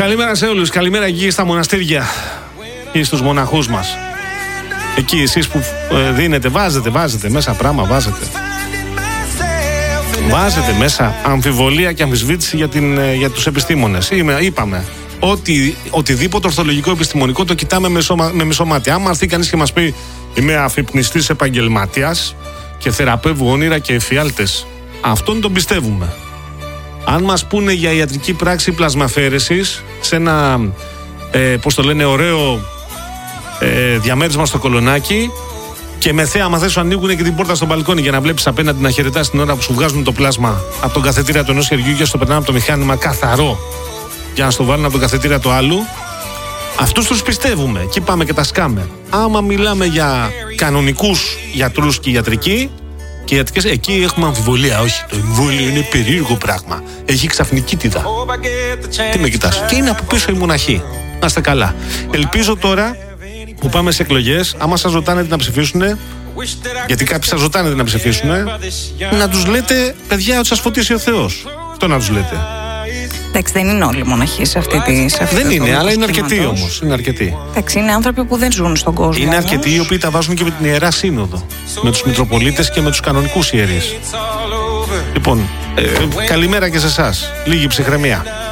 Καλημέρα σε όλους, καλημέρα εκεί στα μοναστήρια ή στους μοναχούς μας. Εκεί εσείς που δίνετε, βάζετε μέσα πράγμα, βάζετε μέσα αμφιβολία και αμφισβήτηση για τους επιστήμονες. Είπαμε ότι οτιδήποτε ορθολογικό επιστημονικό το κοιτάμε με μισό μάτι. Άμα έρθει κανείς και μας πει είμαι αφυπνιστής επαγγελματίας και θεραπεύω όνειρα και εφιάλτες, αυτόν τον πιστεύουμε. Αν μας πούνε για ιατρική πράξη πλασμαφαίρεσης σε ένα ωραίο διαμέρισμα στο Κολονάκι και με θέαμα θες σου ανοίγουν και την πόρτα στο μπαλκόνι για να βλέπεις απέναντι να χαιρετάς την ώρα που σου βγάζουν το πλάσμα από τον καθετήρα του ενός χεριού και στο περνάμε από το μηχάνημα καθαρό για να στο βάλουν από τον καθετήρα του άλλου, αυτούς τους πιστεύουμε και πάμε και τα σκάμε. Άμα μιλάμε για κανονικούς γιατρούς και ιατρική και ιατρικές, εκεί έχουμε αμφιβολία. Όχι, το εμβόλιο είναι περίεργο πράγμα. Έχει ξαφνικίτιδα. Τι με κοιτάς? Και είναι από πίσω οι μοναχοί. Να είστε καλά. Ελπίζω τώρα που πάμε σε εκλογές, άμα σας ρωτάνε τι να ψηφίσουν, γιατί κάποιοι σας ρωτάνε τι να ψηφίσουν, να τους λέτε παιδιά ότι σας φωτίσει ο Θεός. Αυτό να τους λέτε. Εντάξει, δεν είναι όλοι μοναχοί σε αυτή τη. Δεν είναι, αλλά είναι αρκετοί όμως. Είναι αρκετοί. Εντάξει, είναι άνθρωποι που δεν ζουν στον κόσμο. Είναι αρκετοί οι οποίοι τα βάζουν και με την Ιερά Σύνοδο. Με τους Μητροπολίτες και με τους κανονικούς ιερείς. Λοιπόν, καλημέρα και σε εσάς. Λίγη ψυχραιμία.